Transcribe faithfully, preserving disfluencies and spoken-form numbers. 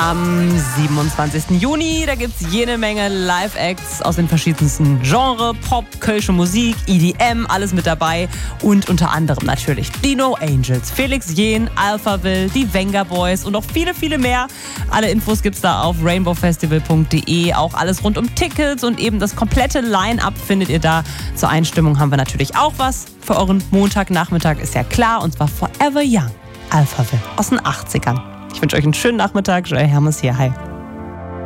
am siebenundzwanzigsten Juni. Da gibt es jede Menge Live-Acts aus den verschiedensten Genres. Pop, kölsche Musik, E D M, alles mit dabei. Und unter anderem natürlich die No Angels, Felix Jähn, Alphaville, die Venga Boys und noch viele, viele mehr. Alle Infos gibt's da auf rainbow festival punkt de. Auch alles rund um Tickets und eben das komplette Line-Up findet ihr da. Zur Einstimmung haben wir natürlich auch was für euren Montagnachmittag, ist ja klar. Und zwar Forever Young, Alphaville aus den achtzigern. Ich wünsche euch einen schönen Nachmittag. Joy Hermes hier. Hi.